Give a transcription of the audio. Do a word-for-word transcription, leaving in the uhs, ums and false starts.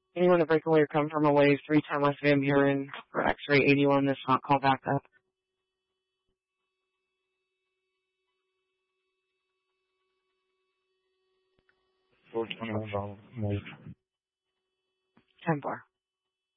Anyone to break away or come from a wave, three time less Van Buren for X-ray eighty-one, this not call back up. four twenty-one, move. ten bar.